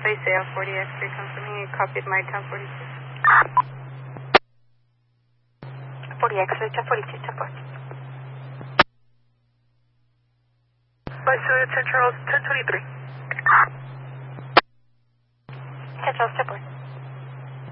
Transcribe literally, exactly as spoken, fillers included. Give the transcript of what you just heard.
Please say L forty X-ray company, copied my ten forty-six. forty X-ray, ten forty-six, ten forty. Vice Central, ten twenty-three.